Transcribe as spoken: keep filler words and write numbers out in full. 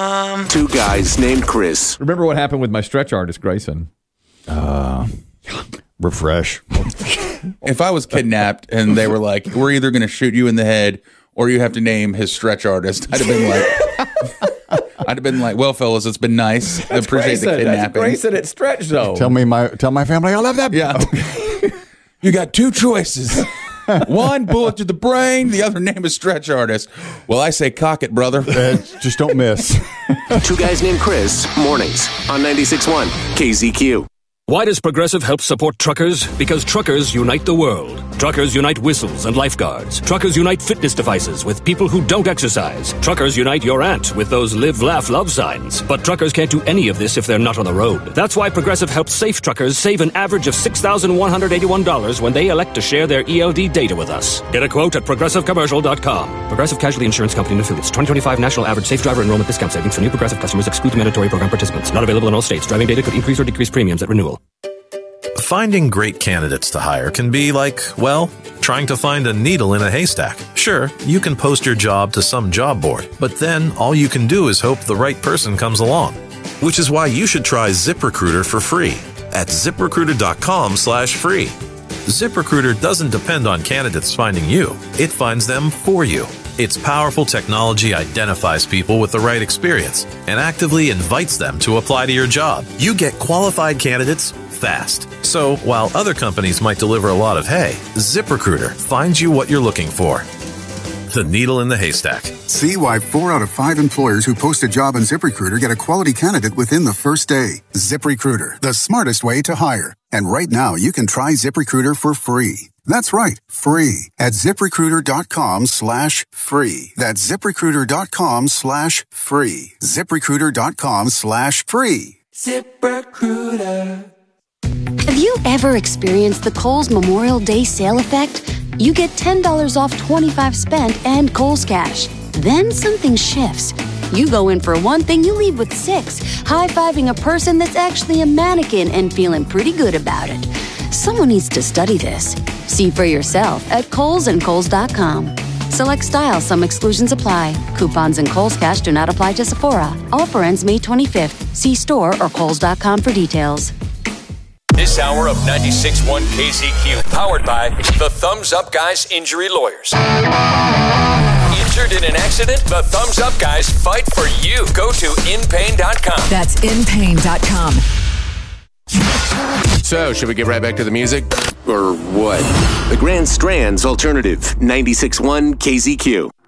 com. Two guys named Chris. Remember what happened with my stretch artist, Grayson? Uh, refresh. If I was kidnapped and they were like, we're either going to shoot you in the head or you have to name his stretch artist, I'd have been like, I'd have been like, well, fellas, it's been nice. I That's appreciate Grayson. the kidnapping. That's Grayson at Stretch Zone. Tell me my tell my family I love them. Yeah. You got two choices. One, bullet to the brain. The other name is stretch artist. Well, I say cock it, brother. Uh, just don't miss. Two guys named Chris. Mornings on ninety-six point one K Z Q. Why does Progressive help support truckers? Because truckers unite the world. Truckers unite whistles and lifeguards. Truckers unite fitness devices with people who don't exercise. Truckers unite your aunt with those live, laugh, love signs. But truckers can't do any of this if they're not on the road. That's why Progressive helps safe truckers save an average of six thousand one hundred eighty-one dollars when they elect to share their E L D data with us. Get a quote at progressive commercial dot com. Progressive Casualty Insurance Company and Affiliates. twenty twenty-five National Average Safe Driver Enrollment Discount Savings for new Progressive customers exclude mandatory program participants. Not available in all states. Driving data could increase or decrease premiums at renewal. Finding great candidates to hire can be like, well, trying to find a needle in a haystack. Sure, you can post your job to some job board, but then all you can do is hope the right person comes along. Which is why you should try ZipRecruiter for free at ZipRecruiter.com slash free. ZipRecruiter doesn't depend on candidates finding you. It finds them for you. Its powerful technology identifies people with the right experience and actively invites them to apply to your job. You get qualified candidates fast. So while other companies might deliver a lot of hay, ZipRecruiter finds you what you're looking for. The needle in the haystack. See why four out of five employers who post a job on ZipRecruiter get a quality candidate within the first day. ZipRecruiter, the smartest way to hire. And right now, you can try ZipRecruiter for free. That's right, free at ZipRecruiter.com slash free. That's ZipRecruiter.com slash free. ZipRecruiter.com slash free. ZipRecruiter. Have you ever experienced the Kohl's Memorial Day sale effect? You get ten dollars off twenty-five spent and Kohl's Cash. Then something shifts. You go in for one thing, you leave with six, high-fiving a person that's actually a mannequin and feeling pretty good about it. Someone needs to study this. See for yourself at Kohl's and Kohl's dot com. Select styles, some exclusions apply. Coupons and Kohl's Cash do not apply to Sephora. Offer ends May twenty-fifth. See store or Kohl's dot com for details. This hour of ninety-six point one K Z Q, powered by the Thumbs Up Guys Injury Lawyers. Injured in an accident? The Thumbs Up Guys fight for you. Go to in pain dot com. That's in pain dot com. So, should we get right back to the music? Or what? The Grand Strand's Alternative, ninety-six point one K Z Q.